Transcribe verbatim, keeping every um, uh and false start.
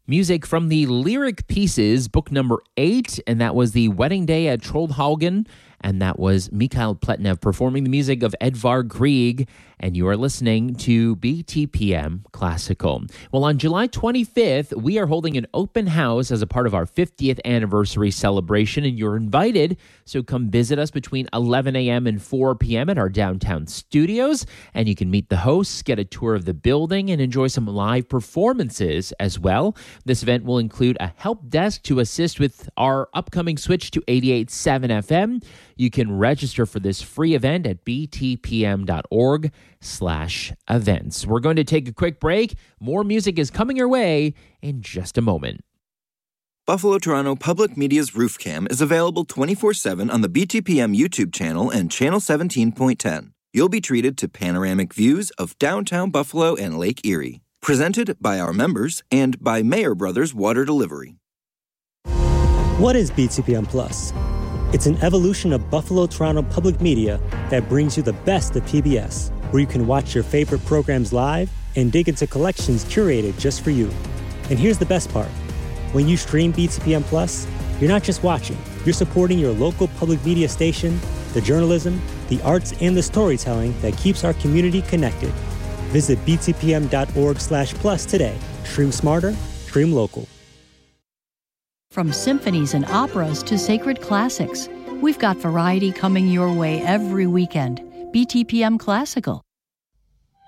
Music from the Lyric Pieces, book number eight, and that was The Wedding Day at Trollhaugen, and that was Mikhail Pletnev performing the music of Edvard Grieg, and you are listening to B T P M Classical. Well, on July twenty-fifth, we are holding an open house as a part of our fiftieth anniversary celebration, and you're invited, so come visit us between eleven a.m. and four p.m. at our downtown studios, and you can meet the hosts, get a tour of the building, and enjoy some live performances as well. This event will include a help desk to assist with our upcoming switch to eighty-eight point seven F M. You can register for this free event at btpm.org slash events. We're going to take a quick break. More music is coming your way in just a moment. Buffalo Toronto Public Media's Roof Cam is available twenty-four seven on the B T P M YouTube channel and channel seventeen point ten. You'll be treated to panoramic views of downtown Buffalo and Lake Erie. Presented by our members and by Mayer Brothers Water Delivery. What is B T P M Plus? It's an evolution of Buffalo Toronto Public Media that brings you the best of P B S, where you can watch your favorite programs live and dig into collections curated just for you. And here's the best part. When you stream B T P M Plus, you're not just watching, you're supporting your local public media station, the journalism, the arts, and the storytelling that keeps our community connected. Visit btpm.org slash plus today. Stream smarter, stream local. From symphonies and operas to sacred classics, we've got variety coming your way every weekend. B T P M Classical.